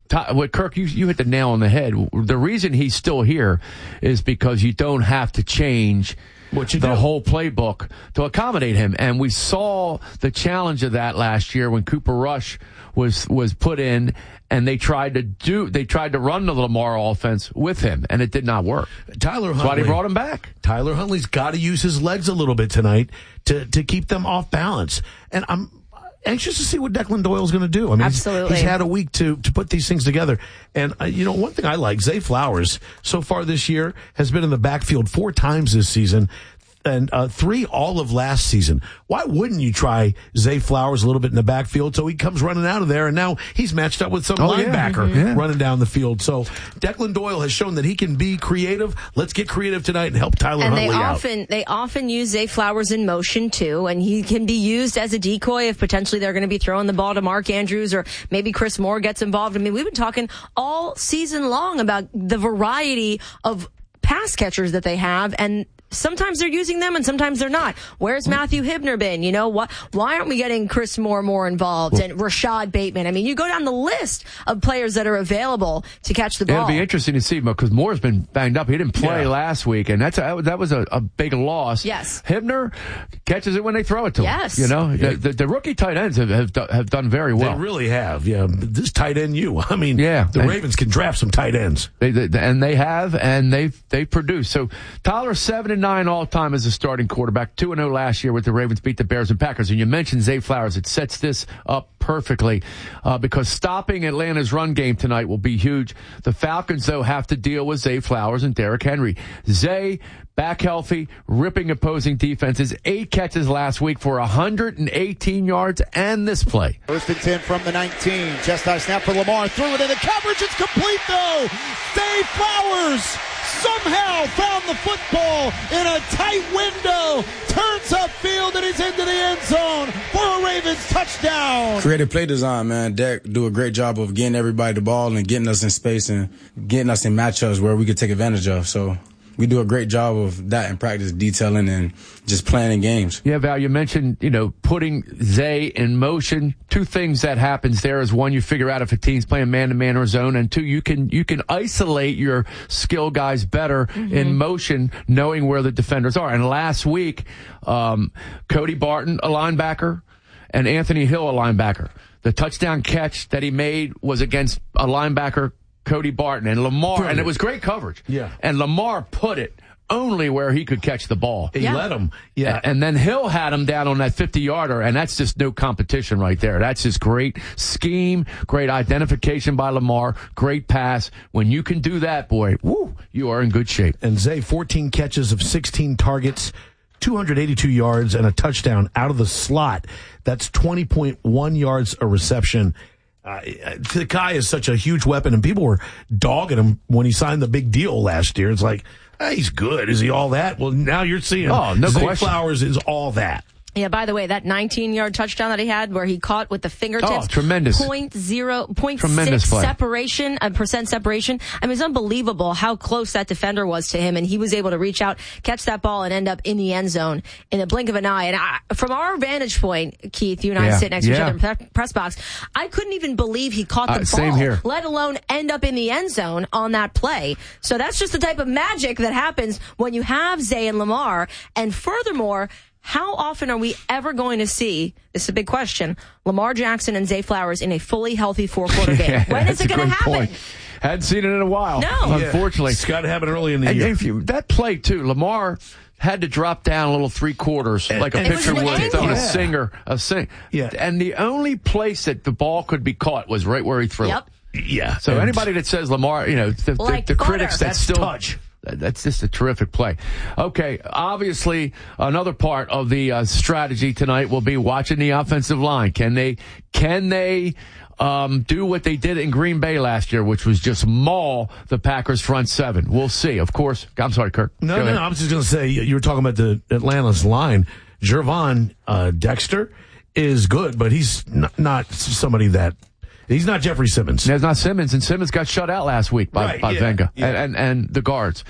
what Kirk, you hit the nail on the head. The reason he's still here is because you don't have to change the whole playbook to accommodate him. And we saw the challenge of that last year when Cooper Rush was put in, and they tried to run the Lamar offense with him, and it did not work. Tyler Huntley, that's why they brought him back. Tyler Huntley's got to use his legs a little bit tonight to keep them off balance. And I'm anxious to see what Declan Doyle's going to do. I mean, absolutely. He's had a week to put these things together. And, one thing I like, Zay Flowers so far this year has been in the backfield 4 times this season, and 3 all of last season. Why wouldn't you try Zay Flowers a little bit in the backfield so he comes running out of there, and now he's matched up with some linebacker running down the field. So Declan Doyle has shown that he can be creative. Let's get creative tonight and help Tyler Huntley out. They often use Zay Flowers in motion too, and he can be used as a decoy if potentially they're going to be throwing the ball to Mark Andrews, or maybe Chris Moore gets involved. I mean, we've been talking all season long about the variety of pass catchers that they have, and sometimes they're using them and sometimes they're not. Where's Matthew Hibner been? Why aren't we getting Chris Moore more involved and Rashad Bateman? I mean, you go down the list of players that are available to catch the ball. It'll be interesting to see because Moore's been banged up. He didn't play last week, and that was a big loss. Yes. Hibner catches it when they throw it to him. Yes. The rookie tight ends have done very well. They really have. Yeah. This tight end I mean, the Ravens can draft some tight ends. They have, and they've produced. So Tyler 7-9 all time as a starting quarterback, 2-0 last year with the Ravens beat the Bears and Packers. And you mentioned Zay Flowers. It sets this up perfectly because stopping Atlanta's run game tonight will be huge. The Falcons, though, have to deal with Zay Flowers and Derrick Henry. Zay, back healthy, ripping opposing defenses. 8 catches last week for 118 yards and this play. 1st and 10 from the 19. Chest high snap for Lamar. Threw it into coverage. It's complete, though. Zay Flowers somehow found the football in a tight window, turns upfield, and he's into the end zone for a Ravens touchdown. Creative play design, man. Dak do a great job of getting everybody the ball and getting us in space and getting us in matchups where we could take advantage of. So we do a great job of that in practice, detailing and just planning games. Yeah, Val, you mentioned, putting Zay in motion. 2 things that happens there is, 1, you figure out if a team's playing man-to-man or zone, and 2, you can isolate your skill guys better in motion, knowing where the defenders are. And last week, Cody Barton, a linebacker, and Anthony Hill, a linebacker. The touchdown catch that he made was against a linebacker, Cody Barton, and Lamar, and it was great coverage. Yeah. And Lamar put it only where he could catch the ball. He let him. Yeah. And then Hill had him down on that 50-yarder, and that's just no competition right there. That's just great scheme, great identification by Lamar, great pass. When you can do that, boy, you are in good shape. And Zay, 14 catches of 16 targets, 282 yards, and a touchdown out of the slot. That's 20.1 yards a reception. The guy is such a huge weapon, and people were dogging him when he signed the big deal last year. It's like, he's good. Is he all that? Well, now you're seeing Zay Flowers is all that. Yeah, by the way, that 19-yard touchdown that he had where he caught with the fingertips. Oh, tremendous. 0.6 separation, percent separation. I mean, it's unbelievable how close that defender was to him, and he was able to reach out, catch that ball, and end up in the end zone in the blink of an eye. And from our vantage point, Keith, you and I sit next to each other in the press box, I couldn't even believe he caught the ball, same here. let alone end up in the end zone on that play. So that's just the type of magic that happens when you have Zay and Lamar. And furthermore, how often are we ever going to see, this is a big question, Lamar Jackson and Zay Flowers in a fully healthy 4-quarter game? When is it going to happen? Point. Hadn't seen it in a while. No. Unfortunately. It's got to happen early in the year. That play, too, Lamar had to drop down a little 3/4 like a pitcher would on a sing. Yeah. And the only place that the ball could be caught was right where he threw it. Yeah. So anybody that says Lamar, the critics that still touch. That's just a terrific play. Okay, obviously, another part of the strategy tonight will be watching the offensive line. Can they do what they did in Green Bay last year, which was just maul the Packers front 7? We'll see. Of course. I'm sorry, Kirk. No, I was just going to say, you were talking about the Atlanta's line. Gervon Dexter is good, but he's not somebody that He's not Jeffrey Simmons. There's not Simmons, and Simmons got shut out last week by Venga and the guards.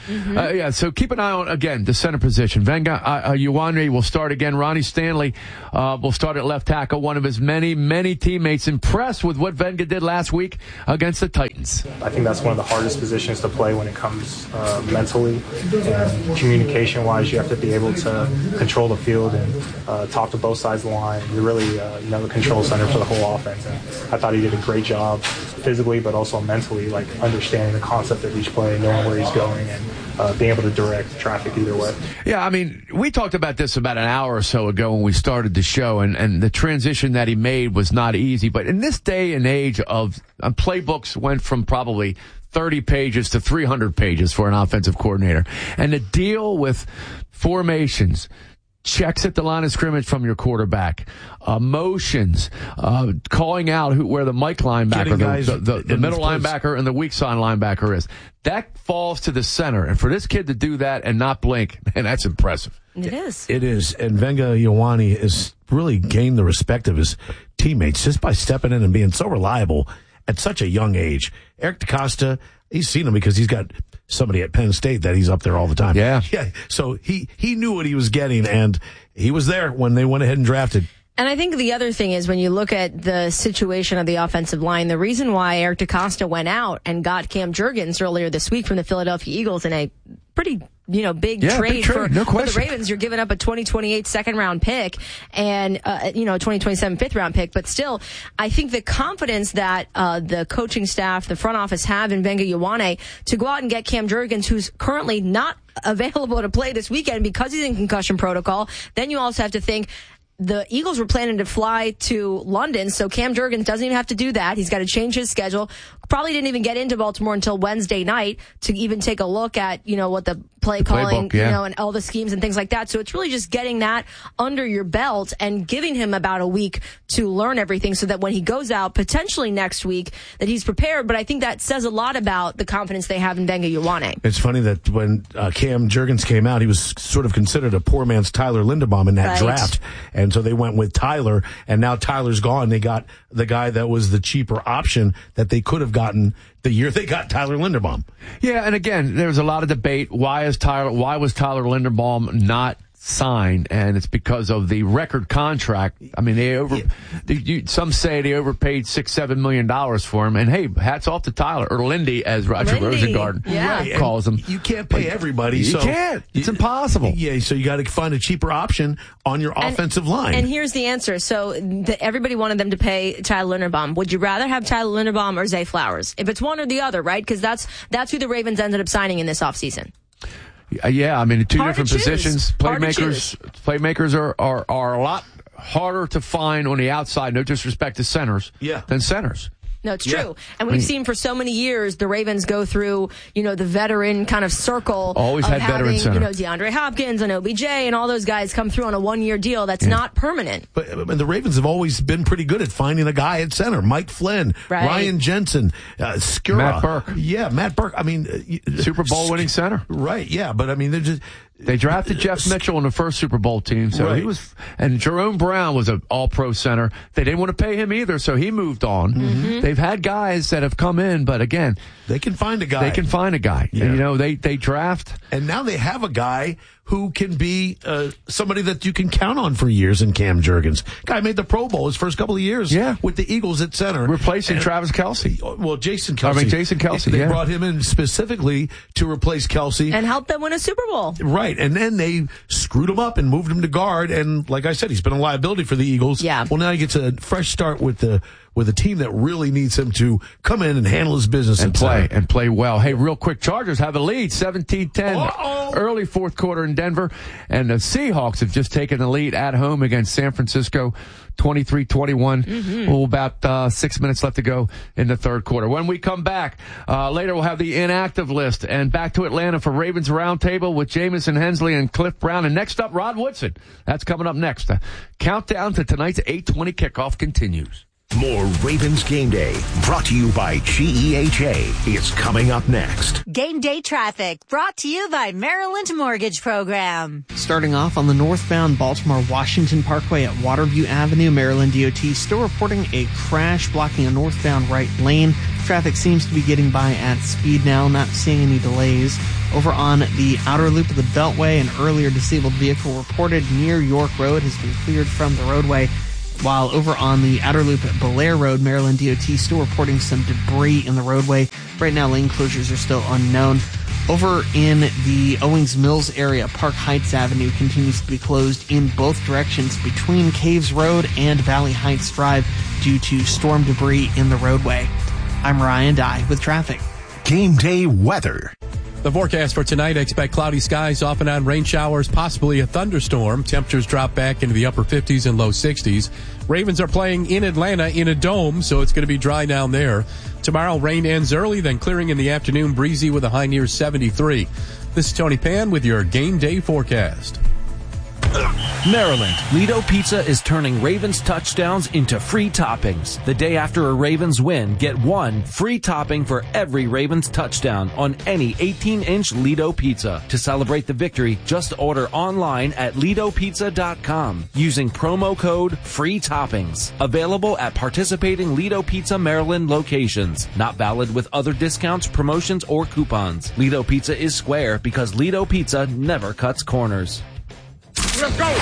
So keep an eye on, again, the center position. Venga Ioane will start again. Ronnie Stanley will start at left tackle. One of his many teammates impressed with what Venga did last week against the Titans. I think that's one of the hardest positions to play when it comes mentally and communication-wise. You have to be able to control the field and talk to both sides of the line. You're really the control center for the whole offense. And I thought he did a great job physically, but also mentally, like understanding the concept of each play, knowing where he's going, and being able to direct traffic either way. Yeah, I mean, we talked about this about an hour or so ago when we started the show, and the transition that he made was not easy. But in this day and age of playbooks went from probably 30 pages to 300 pages for an offensive coordinator. And to deal with formations, checks at the line of scrimmage from your quarterback, motions, calling out where the Mike linebacker, the middle linebacker and the weak side linebacker is. That falls to the center. And for this kid to do that and not blink, man, that's impressive. It is. It is. And Venga Ioane has really gained the respect of his teammates just by stepping in and being so reliable at such a young age. Eric DeCosta, he's seen him because he's got somebody at Penn State that he's up there all the time. Yeah. So he knew what he was getting, and he was there when they went ahead and drafted. And I think the other thing is when you look at the situation of the offensive line, the reason why Eric DeCosta went out and got Cam Jurgens earlier this week from the Philadelphia Eagles in a pretty big trade for the Ravens. You're giving up a 2028 second round pick and, 2027 fifth round pick. But still, I think the confidence that the coaching staff, the front office have in Venga Ioane to go out and get Cam Jurgens, who's currently not available to play this weekend because he's in concussion protocol. Then you also have to think, the Eagles were planning to fly to London, so Cam Jurgens doesn't even have to do that. He's got to change his schedule. Probably didn't even get into Baltimore until Wednesday night to even take a look at, what the play calling, playbook, and all the schemes and things like that. So it's really just getting that under your belt and giving him about a week to learn everything so that when he goes out, potentially next week, that he's prepared. But I think that says a lot about the confidence they have in Venga Ioane. It's funny that when Cam Jurgens came out, he was sort of considered a poor man's Tyler Linderbaum in that draft. And so they went with Tyler, and now Tyler's gone. They got the guy that was the cheaper option that they could have gotten the year they got Tyler Linderbaum. Yeah, and again, there's a lot of debate. Why was Tyler Linderbaum not signed? And it's because of the record contract. I mean, some say they overpaid $6-7 million for him. And hey, hats off to Tyler, or Lindy, as Roger Rosengarten calls him. You can't pay everybody. You can't. It's impossible. Yeah, so you got to find a cheaper option on your offensive line. And here's the answer. So everybody wanted them to pay Tyler Linderbaum. Would you rather have Tyler Linderbaum or Zay Flowers? If it's one or the other, right? Because that's who the Ravens ended up signing in this offseason. Yeah, I mean, two Hard different positions. Playmakers are a lot harder to find on the outside, no disrespect to centers, than centers. No, it's true. And we've seen for so many years the Ravens go through, the veteran kind of circle. Always of had veteran center. DeAndre Hopkins and OBJ and all those guys come through on a one-year deal that's not permanent. But the Ravens have always been pretty good at finding a guy at center. Mike Flynn, Ryan Jensen, Skura. Matt Burke. Yeah, Matt Burke. I mean, Super Bowl winning center. Right, yeah. But I mean, they drafted Jeff Mitchell in the first Super Bowl team, so he was, and Jerome Brown was an all-pro center. They didn't want to pay him either, so he moved on. Mm-hmm. They've had guys that have come in, but again, they can find a guy. Yeah. And, they draft. And now they have a guy who can be somebody that you can count on for years in Cam Jurgens. Guy made the Pro Bowl his first couple of years with the Eagles at center. Replacing Travis Kelce. Well, Jason Kelce. They brought him in specifically to replace Kelce. And help them win a Super Bowl. Right. And then they screwed him up and moved him to guard. And like I said, he's been a liability for the Eagles. Yeah. Well, now he gets a fresh start with a team that really needs him to come in and handle his business and play well. Hey, real quick, Chargers have a lead, 17-10, early fourth quarter in Denver, and the Seahawks have just taken the lead at home against San Francisco, 23-21. Mm-hmm. Well, about 6 minutes left to go in the third quarter. When we come back, later we'll have the inactive list, and back to Atlanta for Ravens Roundtable with Jamison Hensley and Cliff Brown, and next up, Rod Woodson. That's coming up next. Countdown to tonight's 8:20 kickoff continues. More Ravens Game Day, brought to you by GEHA, is coming up next. Game Day Traffic, brought to you by Maryland Mortgage Program. Starting off on the northbound Baltimore-Washington Parkway at Waterview Avenue, Maryland DOT still reporting a crash blocking a northbound right lane. Traffic seems to be getting by at speed now, not seeing any delays. Over on the outer loop of the Beltway, an earlier disabled vehicle reported near York Road has been cleared from the roadway. While over on the outer loop at Belair Road, Maryland DOT still reporting some debris in the roadway. Right now, lane closures are still unknown. Over in the Owings Mills area, Park Heights Avenue continues to be closed in both directions between Caves Road and Valley Heights Drive due to storm debris in the roadway. I'm Ryan Dye with traffic. Game Day weather. The forecast for tonight, expect cloudy skies, off and on rain showers, possibly a thunderstorm. Temperatures drop back into the upper 50s and low 60s. Ravens are playing in Atlanta in a dome, so it's going to be dry down there. Tomorrow, rain ends early, then clearing in the afternoon, breezy with a high near 73. This is Tony Pan with your Game Day forecast. Maryland, Lido Pizza is turning Ravens touchdowns into free toppings. The day after a Ravens win, get one free topping for every Ravens touchdown on any 18-inch Lido Pizza. To celebrate the victory, just order online at LidoPizza.com using promo code FREE TOPPINGS. Available at participating Lido Pizza Maryland locations. Not valid with other discounts, promotions, or coupons. Lido Pizza is square because Lido Pizza never cuts corners. Let's go!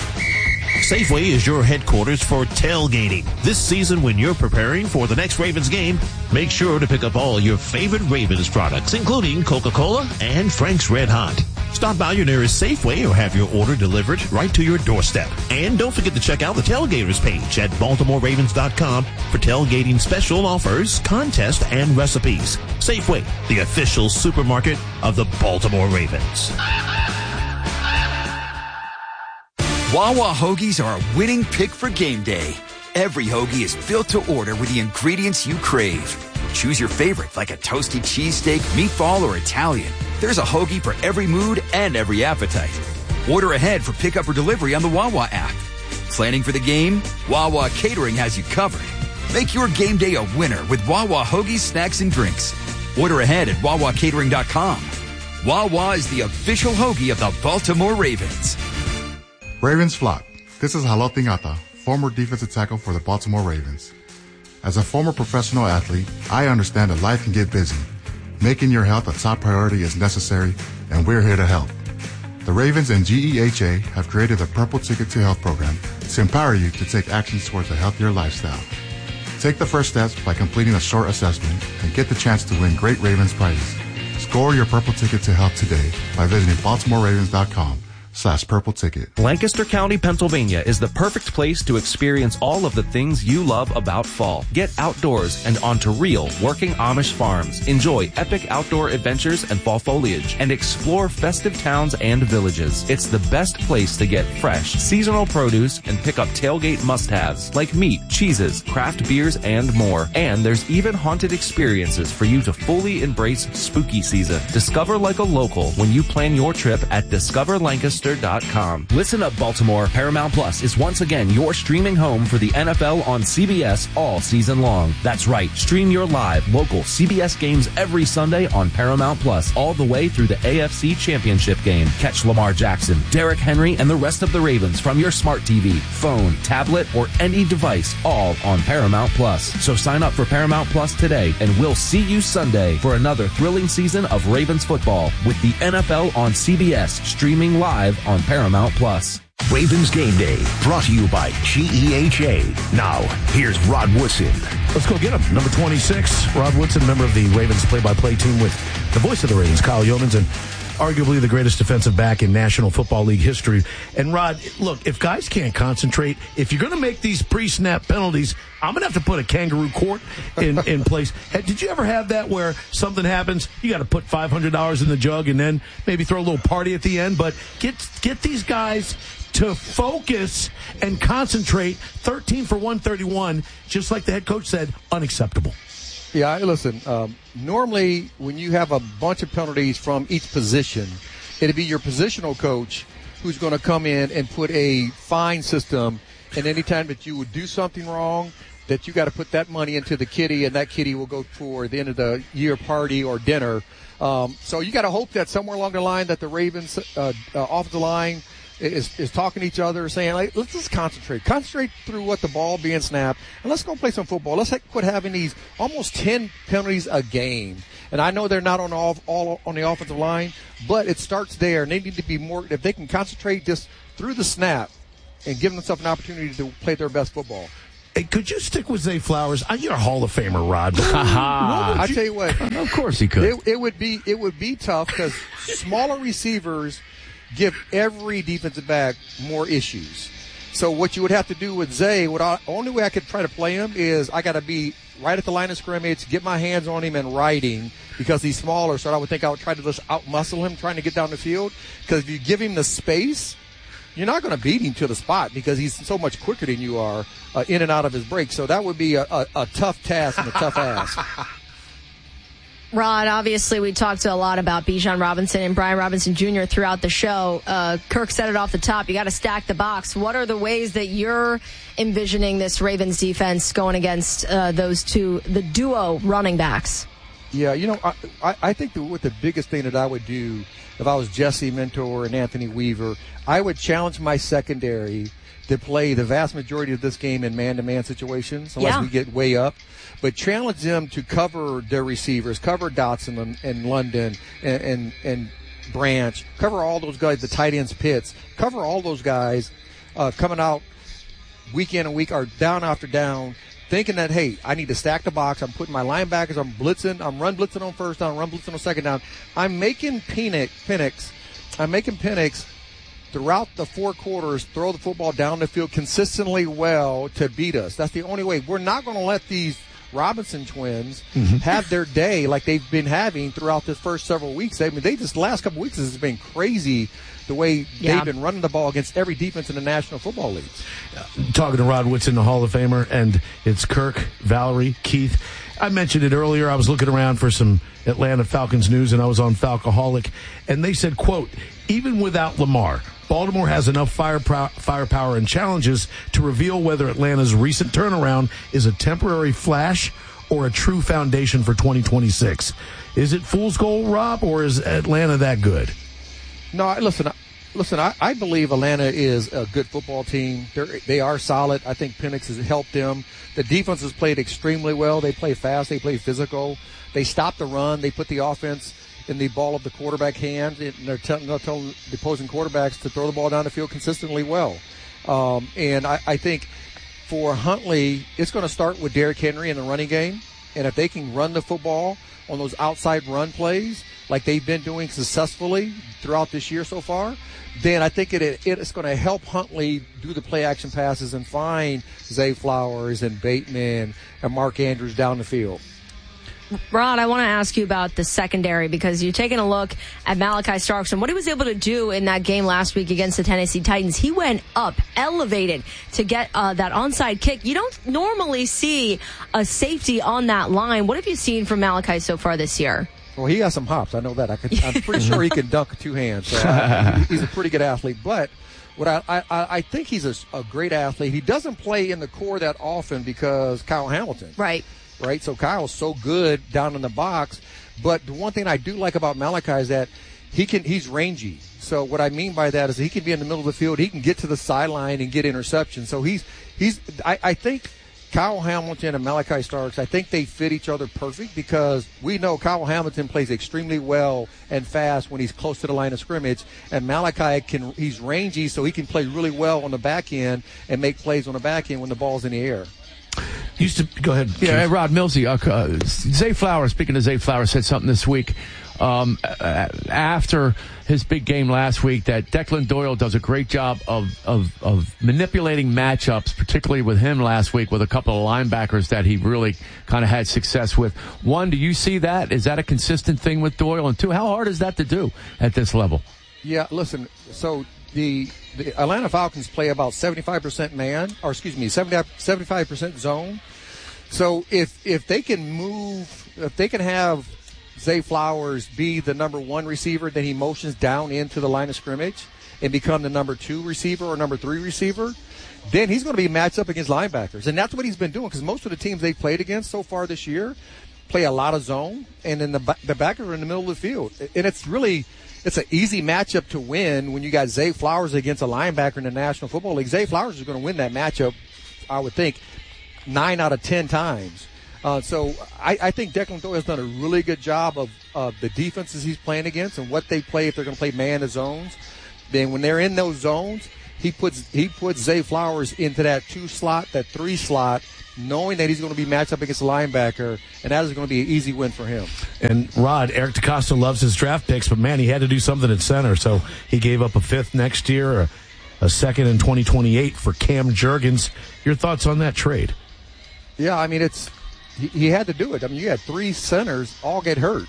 Safeway is your headquarters for tailgating. This season, when you're preparing for the next Ravens game, make sure to pick up all your favorite Ravens products, including Coca-Cola and Frank's Red Hot. Stop by your nearest Safeway or have your order delivered right to your doorstep. And don't forget to check out the Tailgaters page at BaltimoreRavens.com for tailgating special offers, contests, and recipes. Safeway, the official supermarket of the Baltimore Ravens. Wawa hoagies are a winning pick for game day. Every hoagie is built to order with the ingredients you crave. Choose your favorite, like a toasty cheesesteak, meatball, or Italian. There's a hoagie for every mood and every appetite. Order ahead for pickup or delivery on the Wawa app. Planning for the game? Wawa Catering has you covered. Make your game day a winner with Wawa hoagies, snacks, and drinks. Order ahead at WawaCatering.com. Wawa is the official hoagie of the Baltimore Ravens. Ravens flock. This is Haloti Ngata, former defensive tackle for the Baltimore Ravens. As a former professional athlete, I understand that life can get busy. Making your health a top priority is necessary, and we're here to help. The Ravens and GEHA have created the Purple Ticket to Health program to empower you to take action towards a healthier lifestyle. Take the first steps by completing a short assessment and get the chance to win great Ravens prizes. Score your Purple Ticket to Health today by visiting BaltimoreRavens.com/purple ticket. Lancaster County, Pennsylvania is the perfect place to experience all of the things you love about fall. Get outdoors and onto real working Amish farms. Enjoy epic outdoor adventures and fall foliage and explore festive towns and villages. It's the best place to get fresh, seasonal produce and pick up tailgate must-haves like meat, cheeses, craft beers, and more. And there's even haunted experiences for you to fully embrace spooky season. Discover like a local when you plan your trip at DiscoverLancaster.com. Listen up, Baltimore. Paramount Plus is once again your streaming home for the NFL on CBS all season long. That's right. Stream your live local CBS games every Sunday on Paramount Plus all the way through the AFC Championship game. Catch Lamar Jackson, Derrick Henry, and the rest of the Ravens from your smart TV, phone, tablet, or any device, all on Paramount Plus. So sign up for Paramount Plus today, and we'll see you Sunday for another thrilling season of Ravens football with the NFL on CBS, streaming live on Paramount Plus. Ravens Game Day, brought to you by GEHA. Now, here's Rod Woodson. Let's go get him. Number 26, Rod Woodson, member of the Ravens play-by-play team with the voice of the Ravens, Kyle Yeomans, and arguably the greatest defensive back in National Football League history. And Rod, look, if guys can't concentrate, if you're going to make these pre-snap penalties, I'm going to have to put a kangaroo court in place. Did you ever have that where something happens, you got to put $500 in the jug and then maybe throw a little party at the end? But get these guys to focus and concentrate. 13 for 131, just like the head coach said, unacceptable. Yeah, listen, normally when you have a bunch of penalties from each position, it'd be your positional coach who's going to come in and put a fine system, and anytime that you would do something wrong, that you got to put that money into the kitty, and that kitty will go for the end of the year party or dinner. So you got to hope that somewhere along the line that the Ravens offensive line is talking to each other, saying, like, let's just concentrate through what the ball being snapped, and let's go play some football. Let's quit having these almost 10 penalties a game. And I know they're not on all on the offensive line, but it starts there, and they need to be more. If they can concentrate just through the snap and give themselves an opportunity to play their best football. Hey, could you stick with Zay Flowers? You're a Hall of Famer, Rod. I tell you what, of course he could. It would be tough because smaller receivers give every defensive back more issues. So what you would have to do with Zay, only way I could try to play him is I got to be right at the line of scrimmage, get my hands on him and ride him because he's smaller. So I would think I would try to just out-muscle him trying to get down the field. Because if you give him the space, you're not going to beat him to the spot because he's so much quicker than you are in and out of his break. So that would be a tough task and a tough ask. Rod, obviously we talked a lot about Bijan Robinson and Brian Robinson Jr. throughout the show. Kirk said it off the top. You got to stack the box. What are the ways that you're envisioning this Ravens defense going against those two, the duo running backs? Yeah, I think what the biggest thing that I would do if I was Jesse Mentor and Anthony Weaver, I would challenge my secondary to play the vast majority of this game in man-to-man situations unless we get way up. But challenge them to cover their receivers, cover Dotson and London and Branch, cover all those guys, the tight ends, Pitts, cover all those guys coming out week in and week or down after down, thinking that, hey, I need to stack the box. I'm putting my linebackers, I'm run blitzing on first down, run blitzing on second down. I'm making Penix throughout the 4 quarters throw the football down the field consistently well to beat us. That's the only way. We're not going to let these Robinson twins have their day like they've been having throughout the first several weeks. I mean, the last couple weeks has been crazy the way they've been running the ball against every defense in the National Football League. Talking to Rod Woodson, the Hall of Famer, and it's Kirk, Valerie, Keith. I mentioned it earlier. I was looking around for some Atlanta Falcons news, and I was on Falcoholic, and they said, quote, even without Lamar, Baltimore has enough firepower and challenges to reveal whether Atlanta's recent turnaround is a temporary flash or a true foundation for 2026. Is it fool's gold, Rob, or is Atlanta that good? No, listen. I believe Atlanta is a good football team. They are solid. I think Penix has helped them. The defense has played extremely well. They play fast. They play physical. They stop the run. They put the offense in the ball of the quarterback hand, and they're telling the opposing quarterbacks to throw the ball down the field consistently well. And I think for Huntley, it's going to start with Derrick Henry in the running game. And if they can run the football on those outside run plays like they've been doing successfully throughout this year so far, then I think it's going to help Huntley do the play-action passes and find Zay Flowers and Bateman and Mark Andrews down the field. Rod, I want to ask you about the secondary because you're taking a look at Malachi Starks and what he was able to do in that game last week against the Tennessee Titans. He went up, elevated to get that onside kick. You don't normally see a safety on that line. What have you seen from Malachi so far this year? Well, he has some hops. I know that. I'm pretty sure he can dunk with 2 hands. So he's a pretty good athlete. But what I think he's a great athlete. He doesn't play in the core that often because Kyle Hamilton. Right. So Kyle's so good down in the box. But the one thing I do like about Malachi is that he's rangy. So what I mean by that is he can be in the middle of the field. He can get to the sideline and get interceptions. So I think Kyle Hamilton and Malachi Starks, I think they fit each other perfect because we know Kyle Hamilton plays extremely well and fast when he's close to the line of scrimmage. And Malachi he's rangy, so he can play really well on the back end and make plays on the back end when the ball's in the air. Go ahead. Yeah, Rod Millsy. Zay Flowers, speaking of Zay Flowers, said something this week after his big game last week that Declan Doyle does a great job of manipulating matchups, particularly with him last week with a couple of linebackers that he really kind of had success with. One, do you see that? Is that a consistent thing with Doyle? And two, how hard is that to do at this level? Yeah, listen, so the Atlanta Falcons play about 75% man, or excuse me, 75% zone. So if they can have Zay Flowers be the number 1 receiver, then he motions down into the line of scrimmage, and become the number 2 receiver or number 3 receiver, then he's going to be matched up against linebackers. And that's what he's been doing, because most of the teams they've played against so far this year play a lot of zone, and then the backers are in the middle of the field. And it's an easy matchup to win when you got Zay Flowers against a linebacker in the National Football League. Zay Flowers is going to win that matchup, I would think, 9 out of 10 times. So I think Declan Doyle has done a really good job of the defenses he's playing against and what they play if they're going to play man to zones. Then when they're in those zones, he puts Zay Flowers into that 2 slot, that 3 slot, knowing that he's going to be matched up against a linebacker, and that is going to be an easy win for him. And Rod, Eric DeCosta loves his draft picks, but man, he had to do something at center, so he gave up a 5th next year, a 2nd in 2028 for Cam Jurgens. Your thoughts on that trade? Yeah, I mean, he had to do it. I mean, you had 3 centers all get hurt,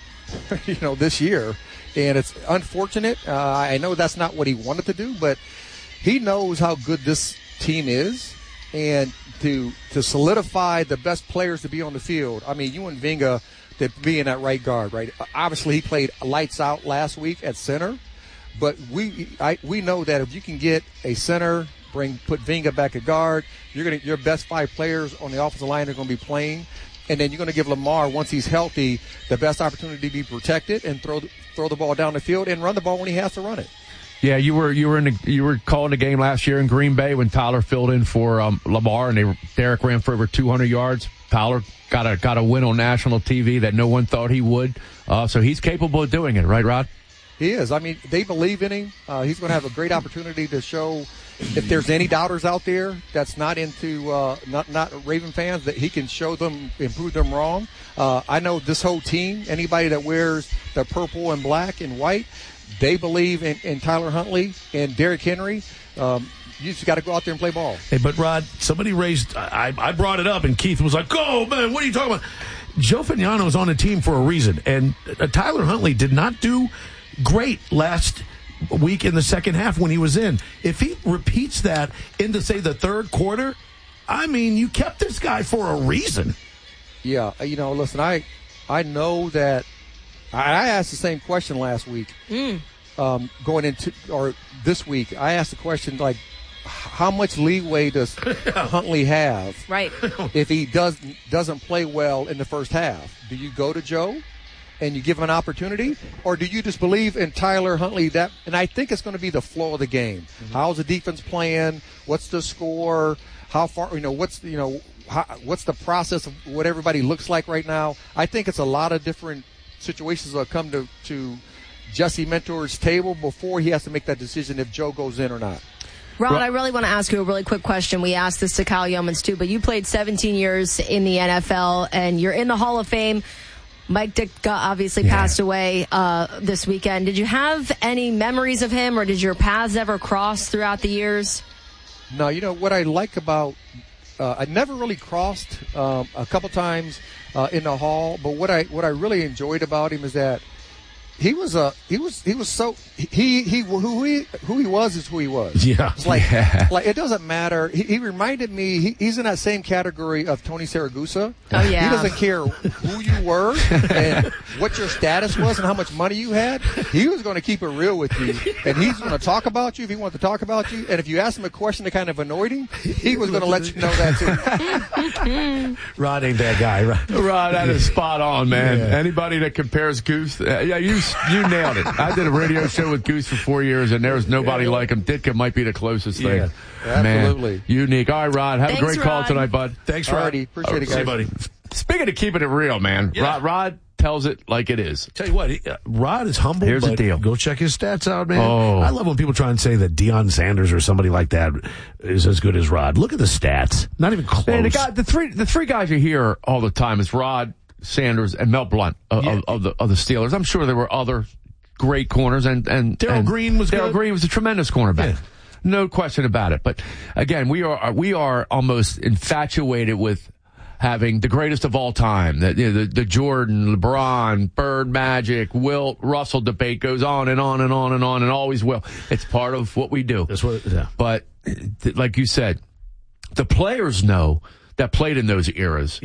this year, and it's unfortunate. I know that's not what he wanted to do, but he knows how good this team is, and to solidify the best players to be on the field. I mean, Ewan Vinga to be in that right guard, right? Obviously, he played lights out last week at center, but we know that if you can get a center, put Vinga back at guard, your best 5 players on the offensive line are going to be playing, and then you're going to give Lamar, once he's healthy, the best opportunity to be protected and throw the ball down the field and run the ball when he has to run it. Yeah, you were calling the game last year in Green Bay when Tyler filled in for Lamar, and Derek ran for over 200 yards. Tyler got a win on national TV that no one thought he would. So he's capable of doing it, right, Rod? He is. I mean, they believe in him. He's going to have a great opportunity to show, if there's any doubters out there that's not into not Raven fans, that he can show them and prove them wrong. I know this whole team, anybody that wears the purple and black and white, they believe in Tyler Huntley and Derrick Henry. You just got to go out there and play ball. Hey, but Rod, somebody raised, I brought it up, and Keith was like, "Oh man, what are you talking about?" Joe Fagnano is on the team for a reason, and Tyler Huntley did not do great last week in the second half when he was in. If he repeats that into, say, the third quarter, I mean, you kept this guy for a reason. Yeah, listen, I know that I asked the same question last week, going into, or this week. I asked the question, like, how much leeway does Huntley have, right, if he doesn't play well in the first half? Do you go to Joe and you give him an opportunity, or do you just believe in Tyler Huntley? And I think it's going to be the flow of the game. Mm-hmm. How's the defense playing? What's the score? How far? What's the process of what everybody looks like right now? I think it's a lot of different situations that come to Jesse Mentor's table before he has to make that decision if Joe goes in or not. Rod, I really want to ask you a really quick question. We asked this to Kyle Yeomans too, but you played 17 years in the NFL, and you're in the Hall of Fame. Mike Ditka obviously passed away this weekend. Did you have any memories of him, or did your paths ever cross throughout the years? No, what I like about I never really crossed a couple times in the hall, but what I really enjoyed about him is that who he was is who he was. Yeah. It's like it doesn't matter. He reminded me, he's in that same category of Tony Siragusa. Oh, yeah. He doesn't care who you were and what your status was and how much money you had. He was going to keep it real with you, and he's going to talk about you if he wanted to talk about you. And if you asked him a question that kind of annoyed him, he was going to let you know that too. Rod ain't that guy, right? Rod, that is spot on, man. Yeah. Anybody that compares Goose, you nailed it. I did a radio show with Goose for 4 years, and there was nobody like him. Ditka might be the closest thing. Absolutely. Man, unique. All right, Rod, have a great call tonight, bud. Thanks, Rod. Appreciate it, guys. See you, buddy. Speaking of keeping it real, man, Rod tells it like it is. Tell you what, Rod is humble. Here's the deal. Go check his stats out, man. I love when people try and say that Deion Sanders or somebody like that is as good as Rod. Look at the stats. Not even close. Man, the three guys you hear all the time is Rod, Sanders, and Mel Blount of the Steelers. I'm sure there were other great corners, and Darryl Green was good. Darryl Green was a tremendous cornerback. Yeah. No question about it. But again, we are almost infatuated with having the greatest of all time. The Jordan, LeBron, Bird, Magic, Wilt, Russell debate goes on and on and on and on, and always will. It's part of what we do. That's what. Yeah. But like you said, the players know that played in those eras. Yeah.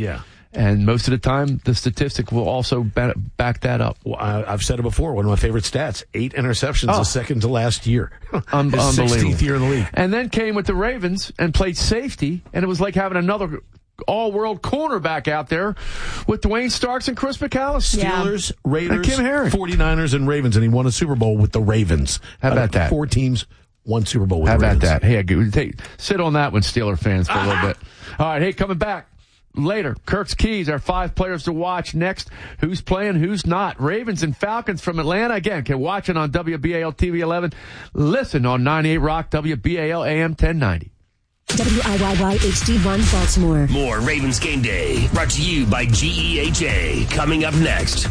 And most of the time, the statistic will also back that up. Well, I've said it before. One of my favorite stats: 8 interceptions, the second to last year. Unbelievable. 16th year in the league. And then came with the Ravens and played safety, and it was like having another all-world cornerback out there with Dwayne Starks and Chris McAllister. Steelers, Raiders, and Kim Herring. 49ers, and Ravens, and he won a Super Bowl with the Ravens. How about that? 4 teams, 1 Super Bowl with the Ravens. How about that? Hey, sit on that one, Steeler fans, for a little bit. All right, hey, coming back. Later, Kirk's Keys, our 5 players to watch next. Who's playing, who's not. Ravens and Falcons from Atlanta. Again, can watch it on WBAL TV 11. Listen on 98 Rock, WBAL AM 1090. WIYY HD1 Baltimore. More Ravens Game Day, brought to you by GEHA. Coming up next.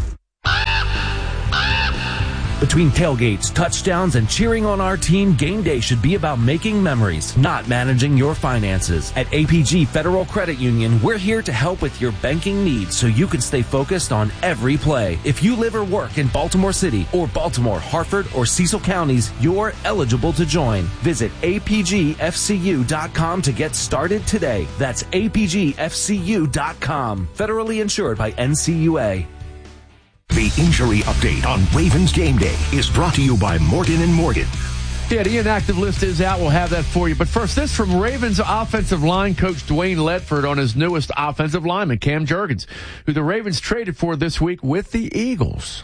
Between tailgates, touchdowns, and cheering on our team, game day should be about making memories, not managing your finances. At APG Federal Credit Union, we're here to help with your banking needs so you can stay focused on every play. If you live or work in Baltimore City or Baltimore, Harford, or Cecil counties, you're eligible to join. Visit apgfcu.com to get started today. That's apgfcu.com. Federally insured by NCUA. The injury update on Ravens Game Day is brought to you by Morgan & Morgan. Yeah, the inactive list is out. We'll have that for you. But first, this from Ravens offensive line coach Dwayne Ledford on his newest offensive lineman, Cam Jurgens, who the Ravens traded for this week with the Eagles.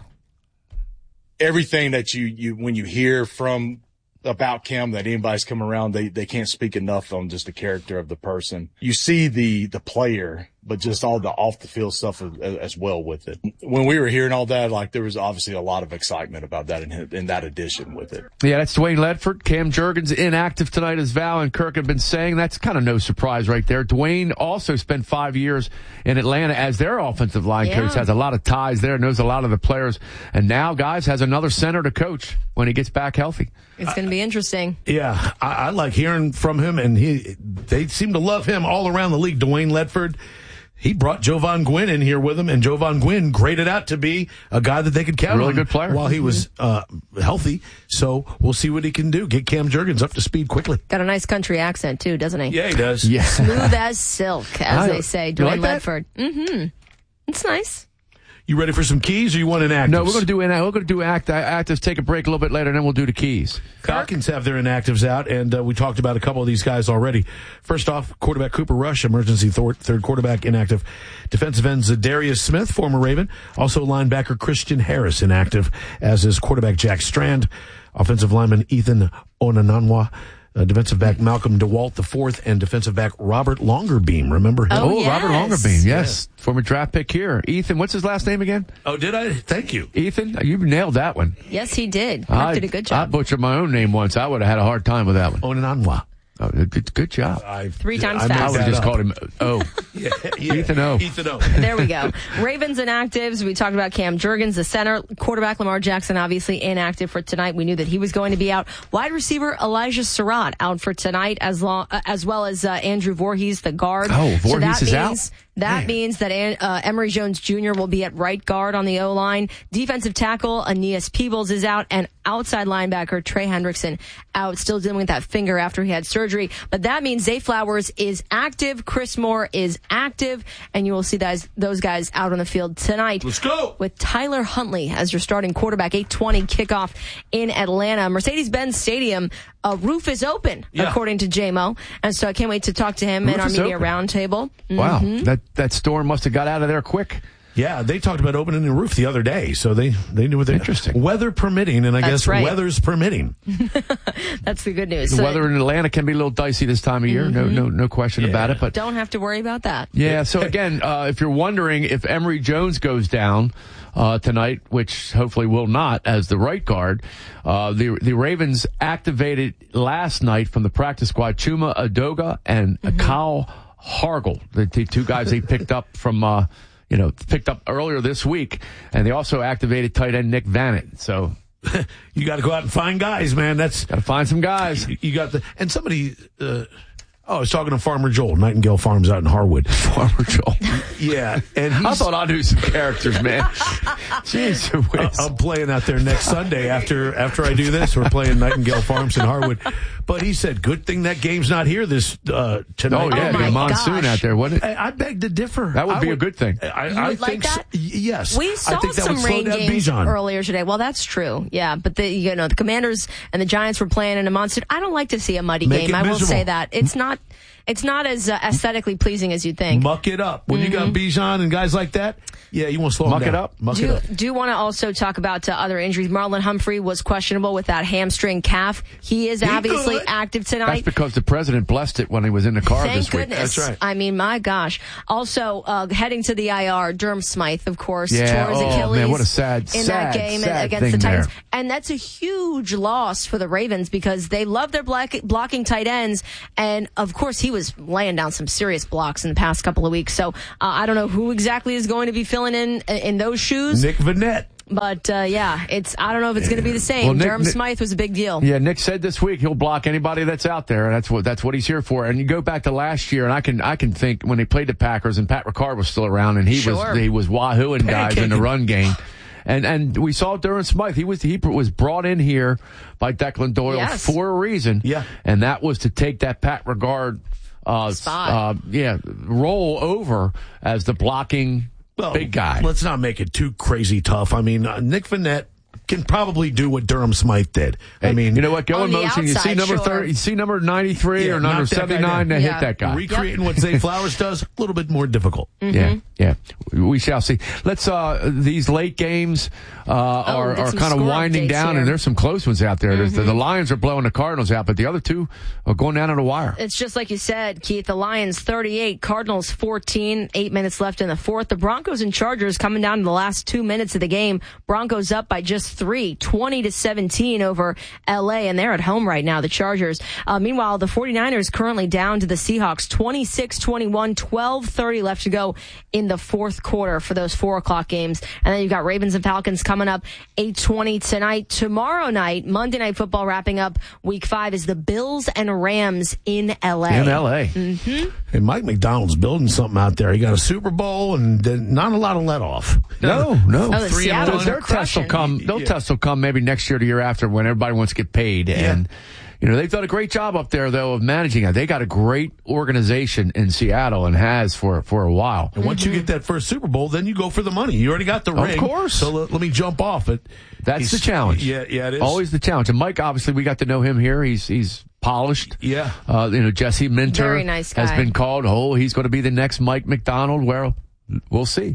Everything that you when you hear from about Cam, that anybody's come around, they can't speak enough on just the character of the person. You see the player, but just all the off the field stuff as well with it. When we were hearing all that, like, there was obviously a lot of excitement about that in that addition with it. Yeah, that's Dwayne Ledford. Cam Jurgens inactive tonight, as Val and Kirk have been saying. That's kind of no surprise right there. Dwayne also spent 5 years in Atlanta as their offensive line coach, has a lot of ties there, knows a lot of the players, and now, guys, has another center to coach when he gets back healthy. It's going to be interesting. Yeah, I like hearing from him, and they seem to love him all around the league. Dwayne Ledford, he brought Jovan Gwynn in here with him, and Jovan Gwynn graded out to be a guy that they could count on. Really good player. While he was healthy. So we'll see what he can do. Get Cam Jurgens up to speed quickly. Got a nice country accent, too, doesn't he? Yeah, he does. Yeah. Smooth as silk, as they say. Dwayne Ledford. Mm-hmm. It's nice. You ready for some keys, or you want inactives? No, we're going to do actives. Take a break a little bit later, and then we'll do the keys. Falcons have their inactives out, and we talked about a couple of these guys already. First off, quarterback Cooper Rush, emergency third quarterback, inactive. Defensive end Zadarius Smith, former Raven. Also linebacker Christian Harris, inactive, as is quarterback Jack Strand. Offensive lineman Ethan Onananwa. Defensive back Malcolm DeWalt IV, and defensive back Robert Longerbeam. Remember him? Oh, yes. Robert Longerbeam, yes. Former draft pick here. Ethan, what's his last name again? Oh, did I? Thank you. Ethan, you nailed that one. Yes, he did. Mark did a good job. I butchered my own name once. I would have had a hard time with that one. Onananwa. Oh, good job. 3 times fast. I would have just called him O. Yeah. Ethan O. Ethan O. There we go. Ravens inactives. We talked about Cam Jurgens, the center. Quarterback Lamar Jackson, obviously inactive for tonight. We knew that he was going to be out. Wide receiver Elijah Surratt out for tonight, as well as Andrew Voorhees, the guard. Oh, Voorhees is out? That means that Emory Jones Jr. will be at right guard on the O-line. Defensive tackle Aeneas Peebles is out, and outside linebacker Trey Hendrickson out, still dealing with that finger after he had surgery. But that means Zay Flowers is active, Chris Moore is active, and you will see those guys out on the field tonight. Let's go! With Tyler Huntley as your starting quarterback. 8:20 kickoff in Atlanta. Mercedes-Benz Stadium, roof is open, according to JMO. And so I can't wait to talk to him in our media roundtable. Wow, Mm-hmm. that storm must have got out of there quick. Yeah, they talked about opening the roof the other day, so they knew what they interesting. Weather permitting, and I guess weather's permitting. That's the good news. The weather in Atlanta can be a little dicey this time of year. No question about it. But don't have to worry about that. Yeah. So again, if you're wondering if Emory Jones goes down tonight, which hopefully will not, as the right guard, the Ravens activated last night from the practice squad Chuma Adoga and Kyle Hargel, the two guys they picked up from. Picked up earlier this week, and they also activated tight end Nick Vanett. So you got to go out and find guys, man. Got to find some guys. You got and somebody. Oh, I was talking to Farmer Joel, Nightingale Farms out in Harwood. Farmer Joel. Yeah. And I thought I knew some characters, man. Jeez, I'm playing out there next Sunday after I do this. We're playing Nightingale Farms in Harwood. But he said, good thing that game's not here this tonight. Oh, yeah, the monsoon out there, wouldn't it? I beg to differ. That would be a good thing. I like think that? Yes. We saw I think that some would slow rain down games Bijan earlier today. Well, that's true. Yeah, but the Commanders and the Giants were playing in a monsoon. I don't like to see a muddy game. I will say that. It's not as aesthetically pleasing as you'd think. Muck it up. When you got Bijan and guys like that, yeah, you want to slow them down. Muck it up. Do want to also talk about other injuries. Marlon Humphrey was questionable with that hamstring calf. He is obviously active tonight. That's because the president blessed it when he was in the car this week. Goodness. That's right. I mean, my gosh. Also, heading to the IR, Durham Smythe, of course, tore his Achilles man, what a sad that game against the Titans. And that's a huge loss for the Ravens because they love their blocking tight ends. And, of course, he was laying down some serious blocks in the past couple of weeks. So I don't know who exactly is going to be filling in those shoes. Nick Vanette. But, I don't know if it's going to be the same. Well, Durham Smythe was a big deal. Yeah, Nick said this week he'll block anybody that's out there. That's what he's here for. And you go back to last year, and I can think when they played the Packers and Pat Ricard was still around, and he was wahooing guys in the run game. And we saw Durham Smythe. He was brought in here by Declan Doyle for a reason. Yeah. And that was to take that Pat Ricard roll over as the blocking big guy. Let's not make it too crazy tough. I mean, Nick Vanette can probably do what Durham Smythe did. I mean, you know what? Go in motion. You see number 30. You see number 93 or number 79. They hit that guy. Recreating what Zay Flowers does, a little bit more difficult. Mm-hmm. Yeah. We shall see. Let's. These late games are kind of winding down, and there's some close ones out there. Mm-hmm. The Lions are blowing the Cardinals out, but the other two are going down on the wire. It's just like you said, Keith. The Lions 38, Cardinals 14. 8 minutes left in the fourth. The Broncos and Chargers coming down to the last 2 minutes of the game. Broncos up by just 3, 20-17 over LA, and they're at home right now, the Chargers. Meanwhile, the 49ers currently down to the Seahawks 26-21, 12:30 left to go in the fourth quarter for those 4 o'clock games. And then you've got Ravens and Falcons coming up 8:20 tonight. Tomorrow night, Monday Night Football wrapping up week 5 is the Bills and Rams in LA. Mm-hmm. And Mike McDonald's building something out there. He got a Super Bowl and not a lot of let off. No. 3-1. Their test will come. Test will come maybe next year, the year after, when everybody wants to get paid. And they've done a great job up there, though, of managing it. They got a great organization in Seattle and has for a while. And once you get that first Super Bowl, then you go for the money. You already got the ring. Of course. So let me jump off it. That's the challenge. Yeah, it is. Always the challenge. And Mike, obviously, we got to know him here. He's polished. Yeah. Jesse Minter very nice guy. has been called. He's going to be the next Mike McDonald. Well, we'll see.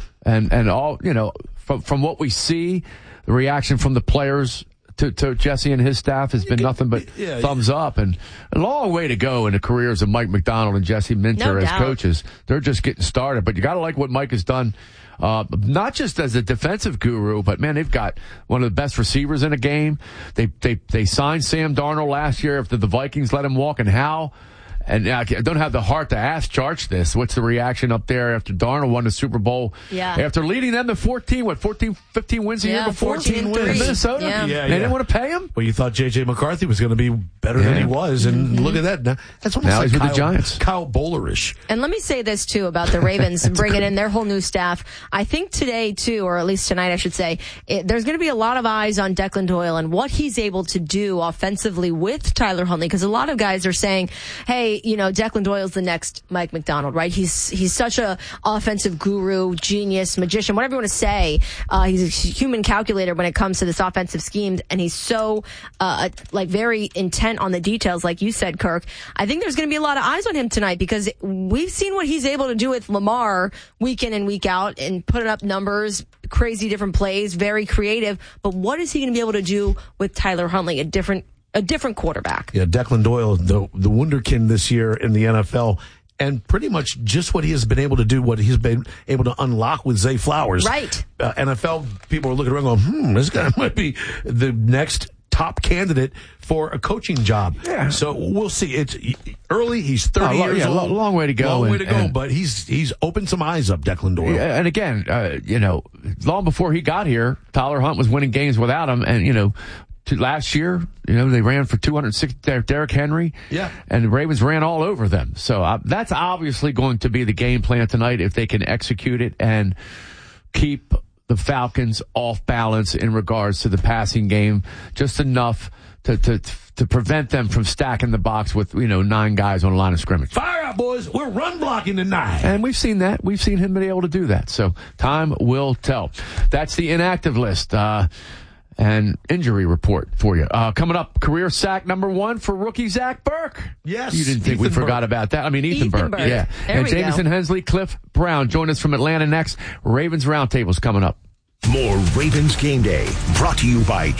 And all, from what we see, the reaction from the players to Jesse and his staff has been nothing but thumbs up, and a long way to go in the careers of Mike McDonald and Jesse Minter as coaches. They're just getting started, but you got to like what Mike has done, not just as a defensive guru, but man, they've got one of the best receivers in the game. They signed Sam Darnold last year after the Vikings let him walk, and how. And I don't have the heart to ask Charch this. What's the reaction up there after Darnold won the Super Bowl? Yeah. After leading them to 15 wins a year before? 14 wins. In Minnesota? Yeah. They didn't want to pay him? Well, you thought J.J. McCarthy was going to be better than he was, and look at that. That's almost now like he's with the Giants. Kyle Bowlerish. And let me say this, too, about the Ravens bringing in their whole new staff. I think today, too, or at least tonight, I should say, there's going to be a lot of eyes on Declan Doyle and what he's able to do offensively with Tyler Huntley, because a lot of guys are saying, hey, Declan Doyle's the next Mike McDonald, right? He's such a offensive guru, genius, magician, whatever you want to say. He's a human calculator when it comes to this offensive scheme, and he's so very intent on the details, like you said, Kirk. I think there's going to be a lot of eyes on him tonight because we've seen what he's able to do with Lamar week in and week out and putting up numbers, crazy different plays, very creative. But what is he going to be able to do with Tyler Huntley, a different quarterback? Yeah, Declan Doyle, the wunderkind this year in the NFL, and pretty much just what he has been able to do, what he's been able to unlock with Zay Flowers. Right. NFL people are looking around going, this guy might be the next top candidate for a coaching job. Yeah. So we'll see. It's early. He's 30 years old. Long way to go. Long way to go, but he's opened some eyes up, Declan Doyle. Yeah, and again, long before he got here, Tyler Hunt was winning games without him, and, last year, they ran for 260. Derrick Henry, and the Ravens ran all over them. So that's obviously going to be the game plan tonight if they can execute it and keep the Falcons off balance in regards to the passing game, just enough to prevent them from stacking the box with 9 guys on the line of scrimmage. Fire out, boys! We're run blocking tonight, and we've seen that. We've seen him be able to do that. So time will tell. That's the inactive list and injury report for you. Coming up, career sack number 1 for rookie Zach Burke. Yes, you didn't think we forgot about that? I mean, Ethan Burke. Yeah, and Jamison Hensley, Cliff Brown join us from Atlanta next. Ravens Roundtable's coming up. More Ravens Game Day, brought to you by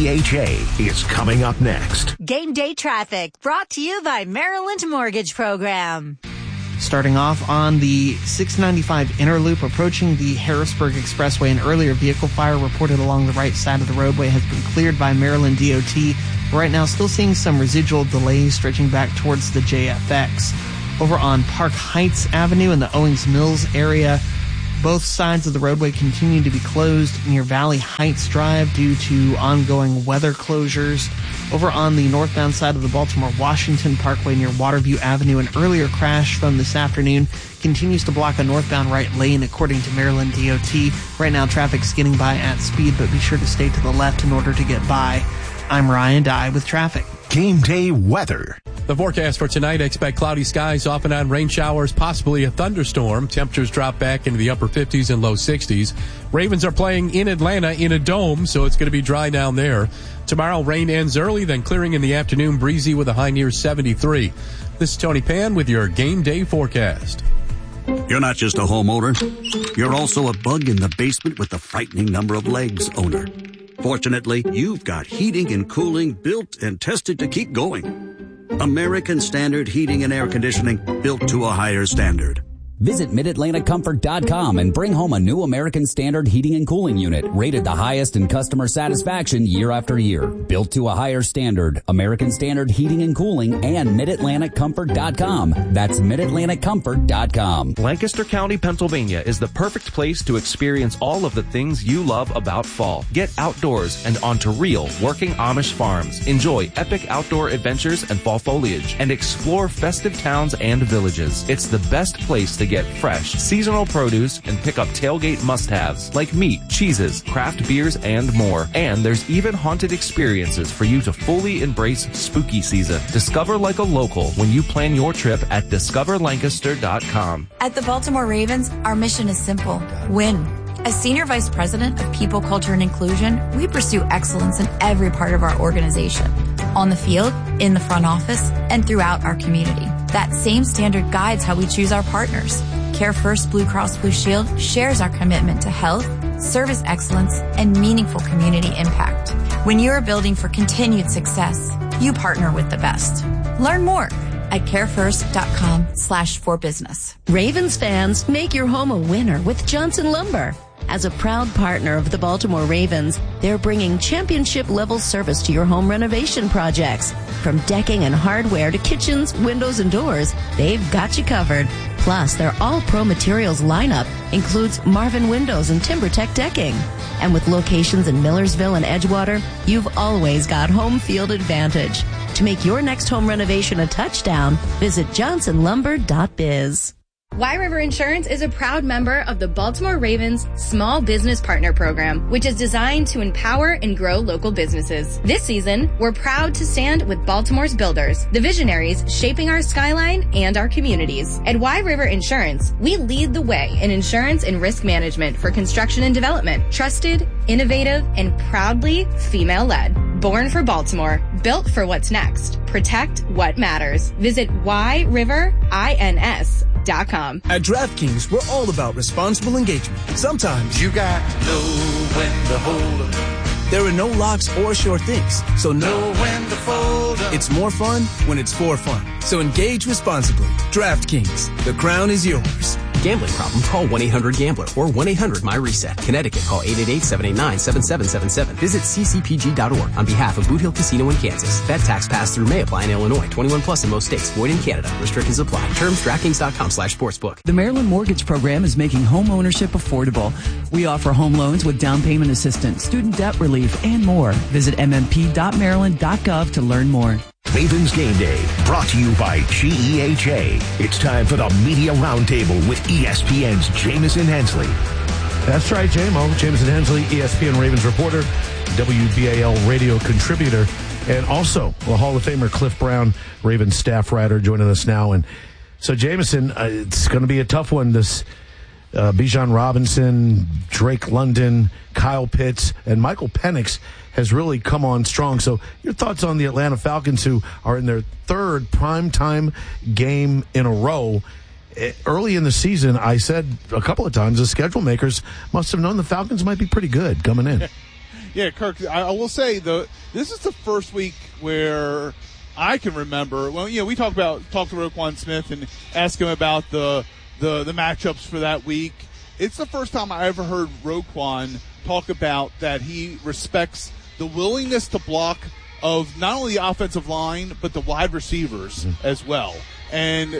GEHA, is coming up next. Game Day Traffic, brought to you by Maryland Mortgage Program. Starting off on the 695 inner loop approaching the Harrisburg Expressway, an earlier vehicle fire reported along the right side of the roadway has been cleared by Maryland DOT. Right now, still seeing some residual delays stretching back towards the JFX. Over on Park Heights Avenue in the Owings Mills area, both sides of the roadway continue to be closed near Valley Heights Drive due to ongoing weather closures. Over on the northbound side of the Baltimore-Washington Parkway near Waterview Avenue, an earlier crash from this afternoon continues to block a northbound right lane according to Maryland DOT. Right now, traffic's getting by at speed, but be sure to stay to the left in order to get by. I'm Ryan Dye with traffic. Game Day weather. The forecast for tonight, expect cloudy skies, off and on rain showers, possibly a thunderstorm. Temperatures drop back into the upper 50s and low 60s. Ravens are playing in Atlanta in a dome, so it's going to be dry down there. Tomorrow, rain ends early, then clearing in the afternoon, breezy with a high near 73. This is Tony Pan with your Game Day forecast. You're not just a homeowner. You're also a bug in the basement with the frightening number of legs owner. Fortunately, you've got heating and cooling built and tested to keep going. American Standard Heating and Air Conditioning, built to a higher standard. Visit MidAtlanticComfort.com and bring home a new American Standard heating and cooling unit, rated the highest in customer satisfaction year after year. Built to a higher standard, American Standard Heating and Cooling and MidAtlanticComfort.com. That's MidAtlanticComfort.com. Lancaster County, Pennsylvania is the perfect place to experience all of the things you love about fall. Get outdoors and onto real working Amish farms. Enjoy epic outdoor adventures and fall foliage, and explore festive towns and villages. It's the best place to get fresh, seasonal produce and pick up tailgate must-haves like meat, cheeses, craft beers, and more. And there's even haunted experiences for you to fully embrace spooky season. Discover like a local when you plan your trip at discoverlancaster.com. At the Baltimore Ravens, our mission is simple: win. As Senior Vice President of People, Culture, and Inclusion, we pursue excellence in every part of our organization. On the field, in the front office, and throughout our community. That same standard guides how we choose our partners. Care First Blue Cross Blue Shield shares our commitment to health, service excellence, and meaningful community impact. When you are building for continued success, you partner with the best. Learn more at carefirst.com/forbusiness. Ravens fans, make your home a winner with Johnson Lumber. As a proud partner of the Baltimore Ravens, they're bringing championship-level service to your home renovation projects. From decking and hardware to kitchens, windows, and doors, they've got you covered. Plus, their all-pro materials lineup includes Marvin Windows and TimberTech decking. And with locations in Millersville and Edgewater, you've always got home field advantage. To make your next home renovation a touchdown, visit johnsonlumber.biz. Y River Insurance is a proud member of the Baltimore Ravens Small Business Partner Program, which is designed to empower and grow local businesses. This season, we're proud to stand with Baltimore's builders, the visionaries shaping our skyline and our communities. At Y River Insurance, we lead the way in insurance and risk management for construction and development. Trusted, innovative, and proudly female-led. Born for Baltimore, built for what's next. Protect what matters. Visit yrivers.com. At DraftKings, we're all about responsible engagement. Sometimes you got to know when to hold up. There are no locks or sure things, so know when to fold up. It's more fun when it's for fun. So engage responsibly. DraftKings, the crown is yours. Gambling problem? Call 1-800-GAMBLER or 1-800-MyReset. Connecticut, call 888-789-7777. Visit ccpg.org on behalf of Boot Hill Casino in Kansas. Bet tax pass-through may apply in Illinois. 21 plus in most states. Void in Canada. Restrictions apply. Terms DraftKings.com/sportsbook. The Maryland Mortgage Program is making home ownership affordable. We offer home loans with down payment assistance, student debt relief, and more. Visit mmp.maryland.gov to learn more. Ravens Game Day, brought to you by GEHA. It's time for the Media Roundtable with ESPN's Jamison Hensley. That's right, J-Mo. Jamison Hensley, ESPN Ravens reporter, WBAL radio contributor, and also the Hall of Famer Cliff Brown, Ravens staff writer, joining us now. And so, Jamison, it's going to be a tough one. This Bijan Robinson, Drake London, Kyle Pitts, and Michael Penix has really come on strong. So your thoughts on the Atlanta Falcons, who are in their third primetime game in a row. Early in the season, I said a couple of times the schedule makers must have known the Falcons might be pretty good coming in. Yeah, Kirk, I will say, this is the first week where I can remember, well, we talked to Roquan Smith and asked him about the matchups for that week. It's the first time I ever heard Roquan talk about that he respects the willingness to block of not only the offensive line, but the wide receivers as well. And,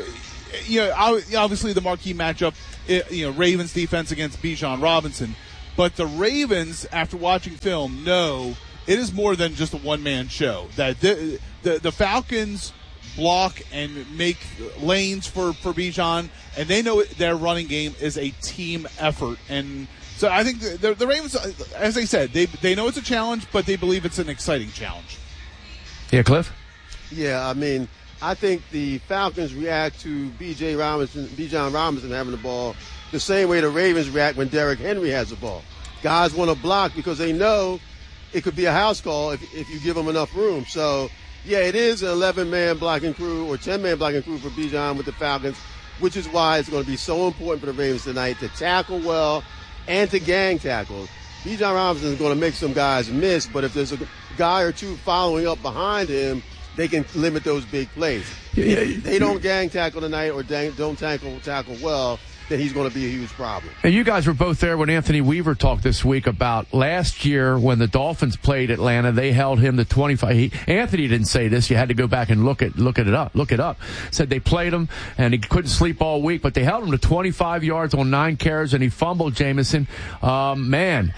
obviously the marquee matchup, Ravens defense against Bijan Robinson. But the Ravens, after watching film, know it is more than just a one-man show. That the Falcons block and make lanes for Bijan, and they know their running game is a team effort. And so I think the Ravens, as I said, they know it's a challenge, but they believe it's an exciting challenge. Yeah, Cliff? Yeah, I think the Falcons react to Bijan Robinson having the ball the same way the Ravens react when Derrick Henry has the ball. Guys want to block because they know it could be a house call if you give them enough room. So, yeah, it is an 11-man blocking crew or 10-man blocking crew for Bijan with the Falcons, which is why it's going to be so important for the Ravens tonight to tackle well and to gang tackle. Bijan Robinson is going to make some guys miss, but if there's a guy or two following up behind him, they can limit those big plays. If they don't gang tackle tonight or don't tackle well, then he's going to be a huge problem. And you guys were both there when Anthony Weaver talked this week about last year when the Dolphins played Atlanta. They held him to 25. Anthony didn't say this. You had to go back and look it up. Said they played him and he couldn't sleep all week, but they held him to 25 yards on 9 carries and he fumbled, Jamison. Man,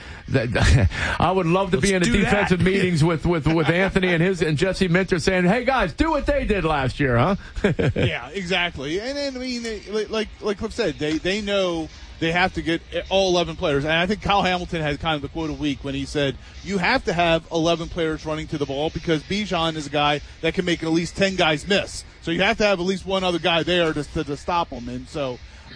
I would love to be in the defensive meetings with Anthony and Jesse Minter saying, "Hey guys, do what they did last year, huh?" Yeah, exactly. And like Cliff said, they know they have to get all 11 players. And I think Kyle Hamilton had kind of the quote of the week when he said, you have to have 11 players running to the ball because Bijan is a guy that can make at least 10 guys miss. So you have to have at least one other guy there to stop him. And so,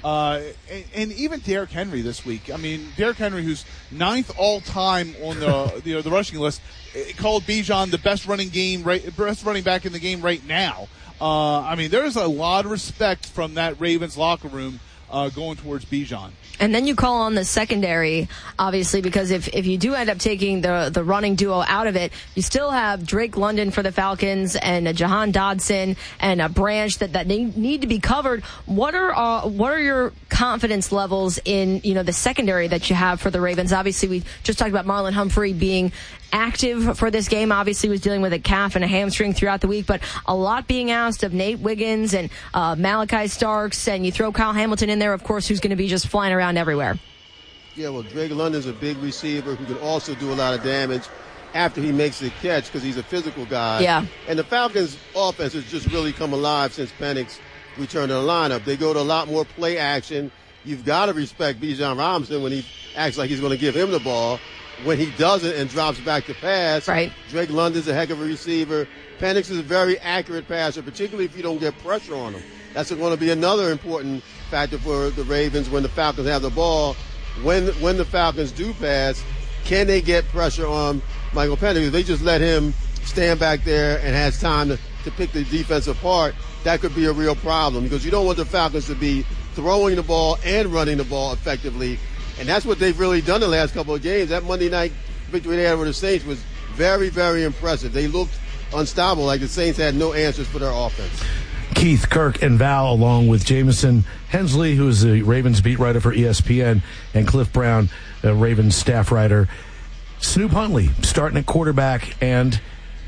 and even Derrick Henry this week. Derrick Henry, who's 9th all time on the rushing list, called Bijan the best running back in the game right now. There's a lot of respect from that Ravens locker room going towards Bijan. And then you call on the secondary, obviously, because if you do end up taking the running duo out of it, you still have Drake London for the Falcons and Jahan Dodson and a Branch that they need to be covered. What are your confidence levels in the secondary that you have for the Ravens? Obviously, we just talked about Marlon Humphrey being active for this game. Obviously, was dealing with a calf and a hamstring throughout the week, but a lot being asked of Nate Wiggins and Malachi Starks, and you throw Kyle Hamilton in there, of course, who's going to be just flying around everywhere. Yeah, well, Drake London's a big receiver who can also do a lot of damage after he makes the catch because he's a physical guy. Yeah. And the Falcons' offense has just really come alive since Penix returned to the lineup. They go to a lot more play action. You've got to respect Bijan Robinson when he acts like he's going to give him the ball. When he doesn't and drops back to pass, right. Drake London's a heck of a receiver. Penix is a very accurate passer, particularly if you don't get pressure on him. That's going to be another important factor for the Ravens when the Falcons have the ball. When the Falcons do pass, can they get pressure on Michael Penix? If they just let him stand back there and has time to pick the defense apart, that could be a real problem because you don't want the Falcons to be throwing the ball and running the ball effectively. And that's what they've really done the last couple of games. That Monday night victory they had over the Saints was very, very impressive. They looked unstoppable, like the Saints had no answers for their offense. Keith, Kirk, and Val, along with Jameson Hensley, who is the Ravens beat writer for ESPN, and Cliff Brown, Ravens staff writer. Snoop Huntley starting at quarterback, and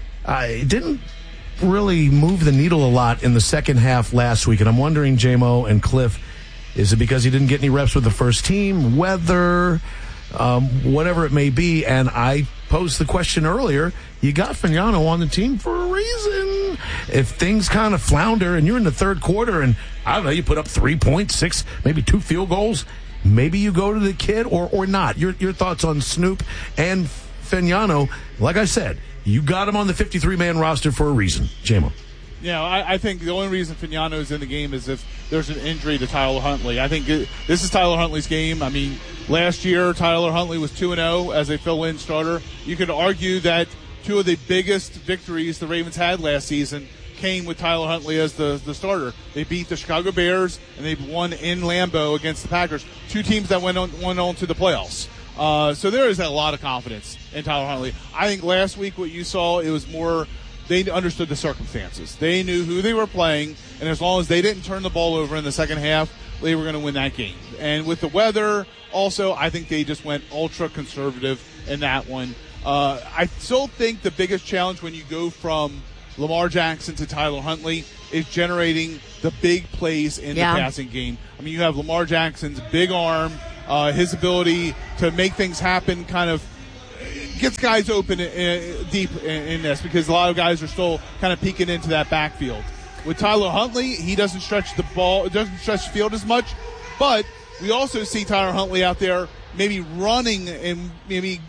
I didn't really move the needle a lot in the second half last week. And I'm wondering, J-Mo and Cliff, is it because he didn't get any reps with the first team, weather, whatever it may be? And I posed the question earlier, you got Fagnano on the team for a reason. If things kind of flounder and you're in the third quarter and, I don't know, you put up 3.6, maybe 2 field goals, maybe you go to the kid or not. Your thoughts on Snoop and Fagnano? Like I said, you got him on the 53-man roster for a reason. J-Mo. Yeah, I think the only reason Fagnano is in the game is if there's an injury to Tyler Huntley. I think this is Tyler Huntley's game. I mean, last year Tyler Huntley was 2-0 as a fill-in starter. You could argue that 2 of the biggest victories the Ravens had last season came with Tyler Huntley as the starter. They beat the Chicago Bears, and they won in Lambeau against the Packers, 2 teams that went on to the playoffs. So there is a lot of confidence in Tyler Huntley. I think last week what you saw, it was more they understood the circumstances. They knew who they were playing, and as long as they didn't turn the ball over in the second half, they were going to win that game. And with the weather, also, I think they just went ultra conservative in that one. I still think the biggest challenge when you go from Lamar Jackson to Tyler Huntley is generating the big plays in the passing game. I mean, you have Lamar Jackson's big arm, his ability to make things happen kind of gets guys open deep in this, because a lot of guys are still kind of peeking into that backfield. With Tyler Huntley, he doesn't stretch the ball, doesn't stretch the field as much, but we also see Tyler Huntley out there maybe running and maybe,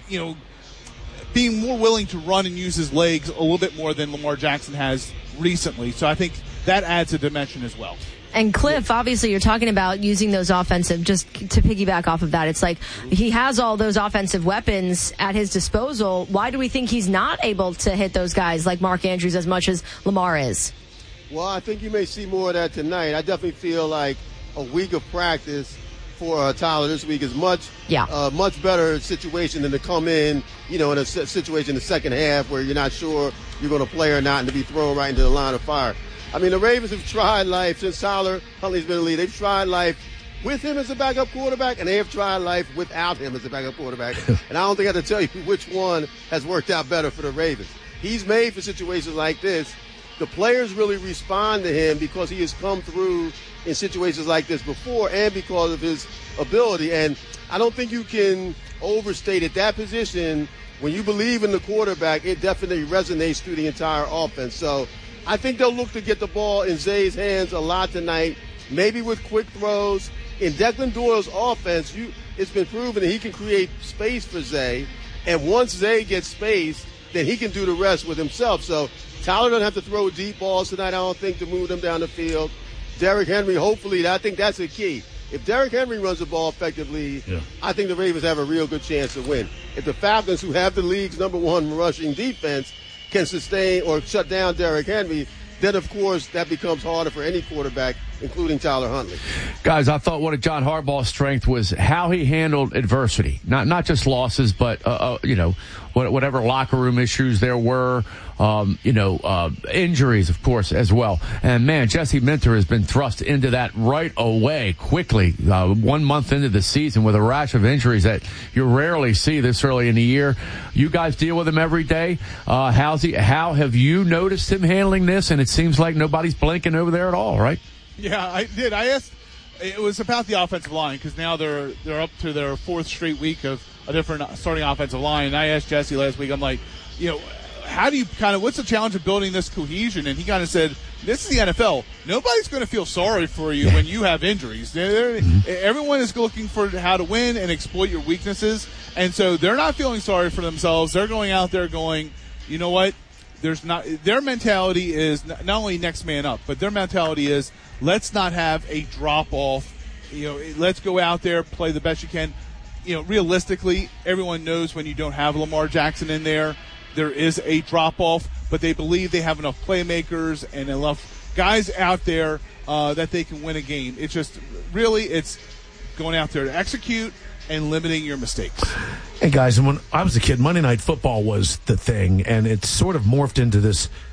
being more willing to run and use his legs a little bit more than Lamar Jackson has recently. So I think that adds a dimension as well. And Cliff, obviously you're talking about using those offensive, just to piggyback off of that, it's like he has all those offensive weapons at his disposal. Why do we think he's not able to hit those guys like Mark Andrews as much as Lamar is? Well, I think you may see more of that tonight. I definitely feel like a week of practice for Tyler this week is much better situation than to come in, in a situation in the second half where you're not sure you're going to play or not and to be thrown right into the line of fire. I mean, the Ravens have tried life since Tyler Huntley's been in the league. They've tried life with him as a backup quarterback, and they have tried life without him as a backup quarterback. And I don't think I have to tell you which one has worked out better for the Ravens. He's made for situations like this. The players really respond to him because he has come through in situations like this before and because of his ability. And I don't think you can overstate at that position. When you believe in the quarterback, it definitely resonates through the entire offense. So I think they'll look to get the ball in Zay's hands a lot tonight, maybe with quick throws. In Declan Doyle's offense, it's been proven that he can create space for Zay, and once Zay gets space, then he can do the rest with himself. So Tyler doesn't have to throw deep balls tonight, I don't think, to move them down the field. Derrick Henry, hopefully, I think that's the key. If Derrick Henry runs the ball effectively, I think the Ravens have a real good chance to win. If the Falcons, who have the league's #1 rushing defense, can sustain or shut down Derrick Henry, then, of course, that becomes harder for any quarterback, including Tyler Huntley. Guys, I thought one of John Harbaugh's strength was how he handled adversity. Not just losses, but, whatever locker room issues there were, injuries, of course, as well. And, man, Jesse Minter has been thrust into that right away quickly, 1 month into the season with a rash of injuries that you rarely see this early in the year. You guys deal with him every day. How have you noticed him handling this? And it seems like nobody's blinking over there at all, right? Yeah, I did. I asked. It was about the offensive line because now they're up to their 4th straight week of a different starting offensive line. And I asked Jesse last week, I'm like, how do you what's the challenge of building this cohesion? And he kind of said, this is the NFL. Nobody's going to feel sorry for you when you have injuries. Everyone is looking for how to win and exploit your weaknesses. And so they're not feeling sorry for themselves. They're going out there going, you know what? Their mentality is not only next man up, but their mentality is let's not have a drop off. Let's go out there, play the best you can. Realistically, everyone knows when you don't have Lamar Jackson in there is a drop off, but they believe they have enough playmakers and enough guys out there that they can win a game. It's just it's going out there to execute and limiting your mistakes. Hey, guys, and when I was a kid, Monday Night Football was the thing, and it's sort of morphed into this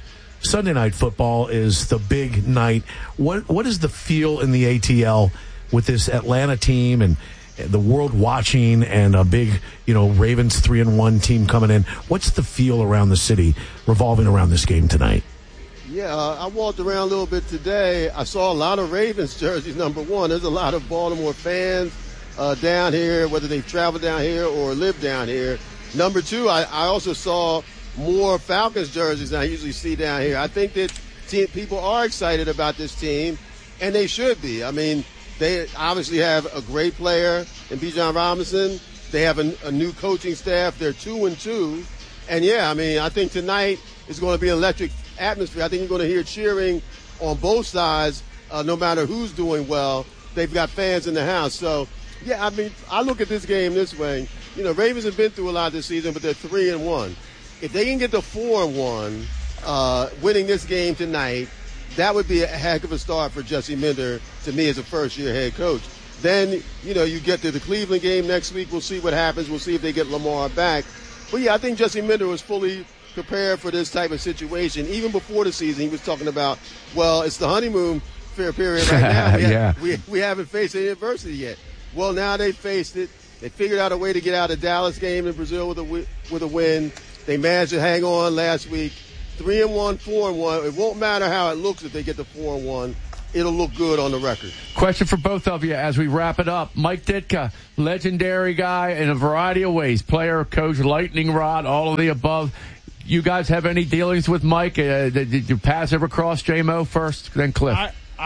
Sunday Night Football is the big night. What is the feel in the ATL with this Atlanta team and the world watching and a big, Ravens 3-1 team coming in? What's the feel around the city revolving around this game tonight? Yeah, I walked around a little bit today. I saw a lot of Ravens jerseys, number one. There's a lot of Baltimore fans down here, whether they've traveled down here or live down here. Number two, I also saw more Falcons jerseys than I usually see down here. I think that people are excited about this team, and they should be. I mean, they obviously have a great player in Bijan Robinson. They have a new coaching staff. They're 2-2. And, yeah, I mean, I think tonight is going to be an electric atmosphere. I think you're going to hear cheering on both sides, no matter who's doing well. They've got fans in the house. So, yeah, I mean, I look at this game this way. Ravens have been through a lot this season, but they're 3-1. If they can get to 4-1, winning this game tonight, that would be a heck of a start for Jesse Minter, to me, as a first-year head coach. Then, you get to the Cleveland game next week. We'll see what happens. We'll see if they get Lamar back. But, yeah, I think Jesse Minter was fully prepared for this type of situation. Even before the season, he was talking about, well, it's the honeymoon period right now. We haven't faced any adversity yet. Well, now they faced it. They figured out a way to get out of the Dallas game in Brazil with a win. They managed to hang on last week. 3-1, 4-1. It won't matter how it looks if they get to 4-1. It'll look good on the record. Question for both of you as we wrap it up. Mike Ditka, legendary guy in a variety of ways. Player, coach, lightning rod, all of the above. You guys have any dealings with Mike? Did your paths ever cross J-Mo first, then Cliff?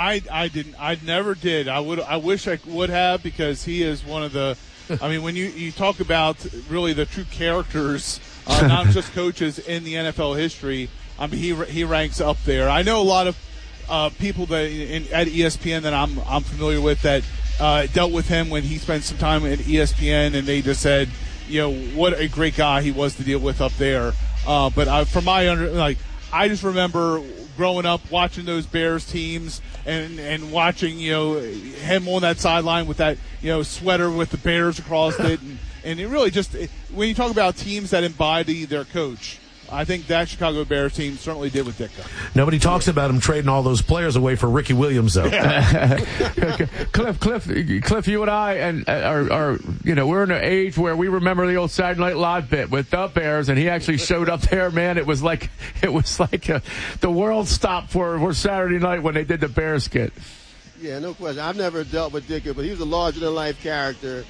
I didn't. I never did. I wish I would have, because he is one of the. I mean, when you talk about really the true characters, not just coaches in the NFL history, I mean, he ranks up there. I know a lot of people that at ESPN that I'm familiar with that dealt with him when he spent some time at ESPN, and they just said, what a great guy he was to deal with up there. But I just remember growing up watching those Bears teams and watching, him on that sideline with that, sweater with the Bears across it. And it really when you talk about teams that embody their coach, I think that Chicago Bears team certainly did with Ditka. Nobody talks about him trading all those players away for Ricky Williams, though. Cliff, you and I are we're in an age where we remember the old Saturday Night Live bit with the Bears, and he actually showed up there. Man, it was like the world stopped for Saturday night when they did the Bears skit. Yeah, no question. I've never dealt with Ditka, but he was a larger than life character.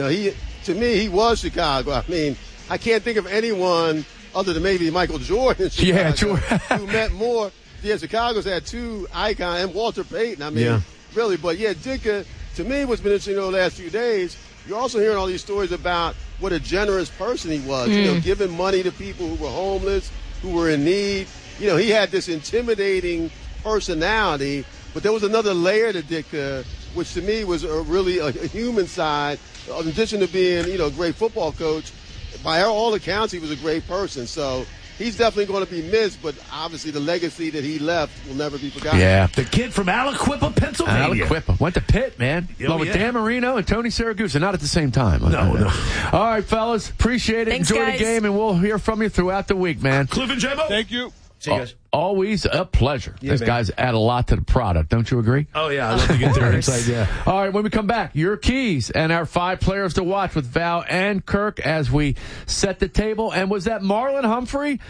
To me, he was Chicago. I mean, I can't think of anyone other than maybe Michael Jordan in Chicago, who meant more. Yeah, Chicago's had two icons, and Walter Payton. I mean, really. But, yeah, Ditka, to me, what's been interesting over the last few days, you're also hearing all these stories about what a generous person he was, giving money to people who were homeless, who were in need. He had this intimidating personality, but there was another layer to Ditka, which to me was really a human side. In addition to being, a great football coach, by all accounts, he was a great person. So he's definitely going to be missed, but obviously the legacy that he left will never be forgotten. Yeah. The kid from Aliquippa, Pennsylvania. Aliquippa. Went to Pitt, man. Along with Dan Marino and Tony Siragusa. Not at the same time. No. All right, fellas. Appreciate it. Thanks, Enjoy guys. the game, and we'll hear from you throughout the week, man. Cliff and J-Mo. Thank you. See you guys. Always a pleasure. These guys add a lot to the product. Don't you agree? Oh, yeah. I love to get their insight, yeah. All right, when we come back, your keys and our 5 players to watch with Val and Kirk as we set the table. And was that Marlon Humphrey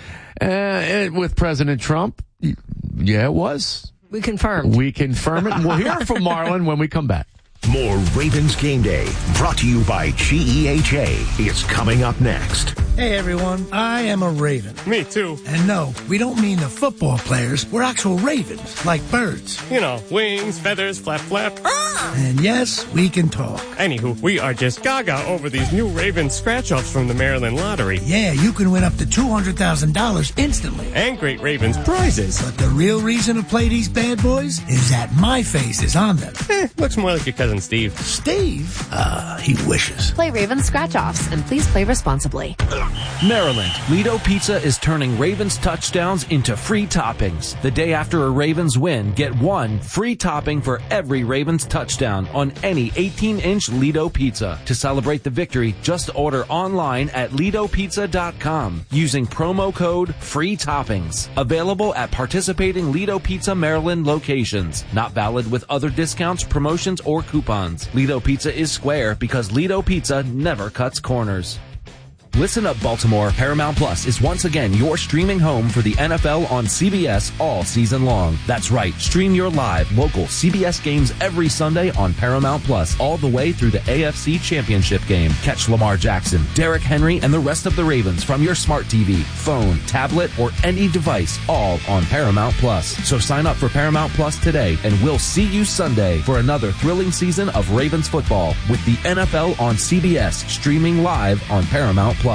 with President Trump? Yeah, it was. We confirmed. We confirm it. And we'll hear from Marlon when we come back. More Ravens Game Day, brought to you by GEHA, is coming up next. Hey everyone, I am a Raven. Me too. And no, we don't mean the football players. We're actual ravens, like birds. Wings, feathers, flap, flap. And yes, we can talk. Anywho, we are just gaga over these new Raven scratch-offs from the Maryland Lottery. Yeah, you can win up to $200,000 instantly. And great Ravens prizes. But the real reason to play these bad boys is that my face is on them. Looks more like your cousin cousin Steve. Steve? He wishes. Play Ravens scratch-offs and please play responsibly. Maryland, Lido Pizza is turning Ravens touchdowns into free toppings. The day after a Ravens win, get one free topping for every Ravens touchdown on any 18-inch Lido Pizza. To celebrate the victory, just order online at LidoPizza.com using promo code FREE TOPPINGS. Available at participating Lido Pizza Maryland locations. Not valid with other discounts, promotions, or coupons. Lido Pizza is square because Lido Pizza never cuts corners. Listen up, Baltimore. Paramount Plus is once again your streaming home for the NFL on CBS all season long. That's right. Stream your live, local CBS games every Sunday on Paramount Plus all the way through the AFC Championship game. Catch Lamar Jackson, Derrick Henry, and the rest of the Ravens from your smart TV, phone, tablet, or any device, all on Paramount Plus. So sign up for Paramount Plus today, and we'll see you Sunday for another thrilling season of Ravens football with the NFL on CBS, streaming live on Paramount Plus.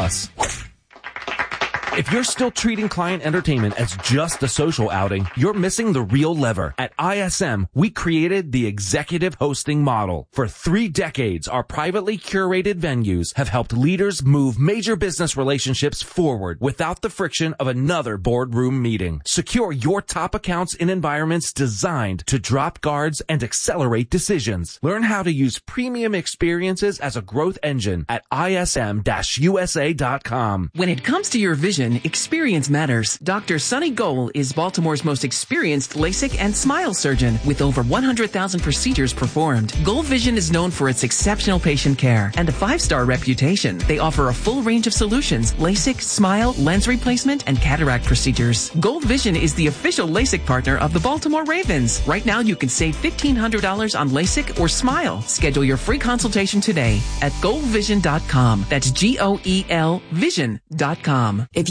If you're still treating client entertainment as just a social outing, you're missing the real lever. At ISM, we created the executive hosting model. For 3 decades, our privately curated venues have helped leaders move major business relationships forward without the friction of another boardroom meeting. Secure your top accounts in environments designed to drop guards and accelerate decisions. Learn how to use premium experiences as a growth engine at ism-usa.com. When it comes to your vision, experience matters. Dr. Sonny Goal is Baltimore's most experienced LASIK and smile surgeon with over 100,000 procedures performed. Goal Vision is known for its exceptional patient care and a 5-star reputation. They offer a full range of solutions: LASIK, smile, lens replacement, and cataract procedures. Goal Vision is the official LASIK partner of the Baltimore Ravens. Right now, you can save $1,500 on LASIK or smile. Schedule your free consultation today at goalvision.com. That's GOEL vision.com. If